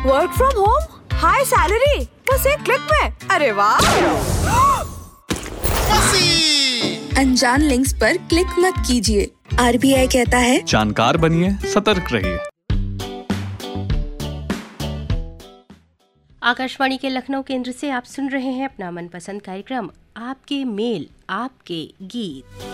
Work from home, high salary, बस एक click में। अरे वाह! अनजान लिंक्स पर क्लिक मत कीजिए। RBI कहता है जानकार बनिए, सतर्क रहिए। आकाशवाणी के लखनऊ केंद्र से आप सुन रहे हैं अपना मनपसंद कार्यक्रम आपके मेल आपके गीत।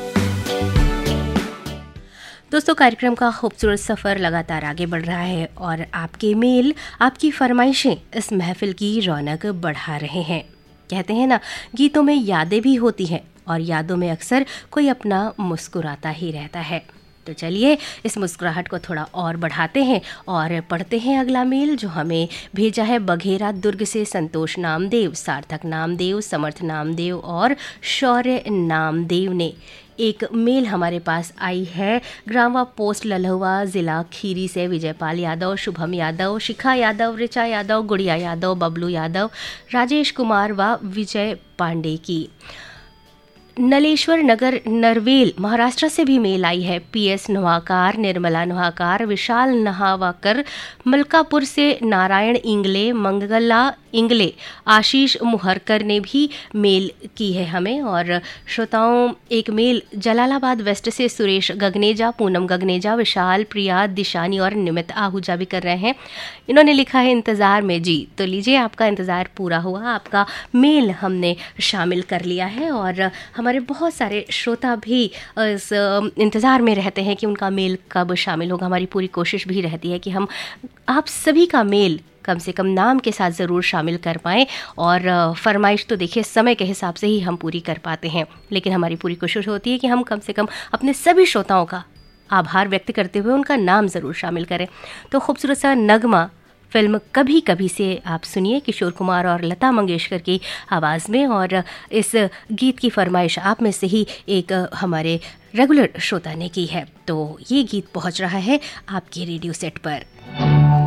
दोस्तों, कार्यक्रम का खूबसूरत सफ़र लगातार आगे बढ़ रहा है और आपके मेल आपकी फरमाइशें इस महफिल की रौनक बढ़ा रहे हैं। कहते हैं ना, गीतों में यादें भी होती हैं और यादों में अक्सर कोई अपना मुस्कुराता ही रहता है। तो चलिए इस मुस्कुराहट को थोड़ा और बढ़ाते हैं और पढ़ते हैं अगला मेल जो हमें भेजा है बघेरा दुर्ग से संतोष नामदेव, सार्थक नामदेव, समर्थ नामदेव और शौर्य नामदेव ने। एक मेल हमारे पास आई है ग्रामवा पोस्ट लल्हुआ, ज़िला खीरी से विजयपाल यादव, शुभम यादव, शिखा यादव, ऋचा यादव, गुड़िया यादव, बबलू यादव, राजेश कुमार व विजय पांडे की। नलेश्वर नगर नरवेल महाराष्ट्र से भी मेल आई है। PS नवाकार, निर्मला नवाकार, विशाल नहावाकर, मलकापुर से नारायण इंगले, मंगला इंगले, आशीष मुहरकर ने भी मेल की है हमें। और श्रोताओं, एक मेल जलालाबाद वेस्ट से सुरेश गगनेजा, पूनम गगनेजा, विशाल, प्रिया, दिशानी और निमित आहूजा भी कर रहे हैं। इन्होंने लिखा है इंतज़ार में जी। तो लीजिए, आपका इंतज़ार पूरा हुआ, आपका मेल हमने शामिल कर लिया है और हमारे बहुत सारे श्रोता भी इस इंतज़ार में रहते हैं कि उनका मेल कब शामिल होगा। हमारी पूरी कोशिश भी रहती है कि हम आप सभी का मेल कम से कम नाम के साथ ज़रूर शामिल कर पाएँ। और फरमाइश तो देखिए समय के हिसाब से ही हम पूरी कर पाते हैं, लेकिन हमारी पूरी कोशिश होती है कि हम कम से कम अपने सभी श्रोताओं का आभार व्यक्त करते हुए उनका नाम ज़रूर शामिल करें। तो खूबसूरत सा नगमा फिल्म कभी कभी से आप सुनिए, किशोर कुमार और लता मंगेशकर की आवाज़ में। और इस गीत की फरमाइश आप में से ही एक हमारे रेगुलर श्रोता ने की है, तो ये गीत पहुंच रहा है आपके रेडियो सेट पर।